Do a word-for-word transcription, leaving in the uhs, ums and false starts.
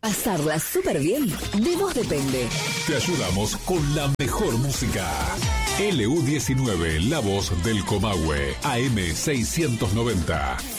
Pasarla súper bien, de vos depende. Te ayudamos con la mejor música. L U diecinueve, la voz del Comahue, A M seiscientos noventa.